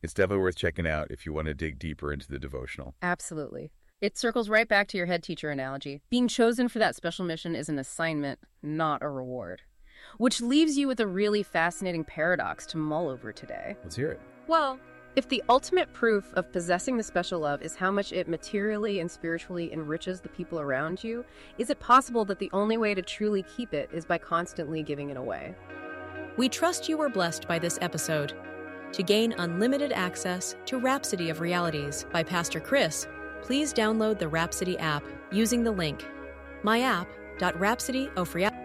It's definitely worth checking out if you want to dig deeper into the devotional. Absolutely. It circles right back to your head teacher analogy. Being chosen for that special mission is an assignment, not a reward. Which leaves you with a really fascinating paradox to mull over today. Let's hear it. Well, if the ultimate proof of possessing the special love is how much it materially and spiritually enriches the people around you, is it possible that the only way to truly keep it is by constantly giving it away? We trust you were blessed by this episode. To gain unlimited access to Rhapsody of Realities by Pastor Chris, please download the Rhapsody app using the link myapp.rhapsodyofreality.com.